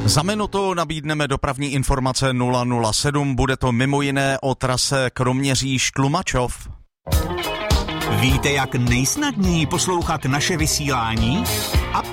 Za minutu nabídneme dopravní informace 007. Bude to mimo jiné o trase Kroměříž-Tlumačov. Víte, jak nejsnadněji poslouchat naše vysílání?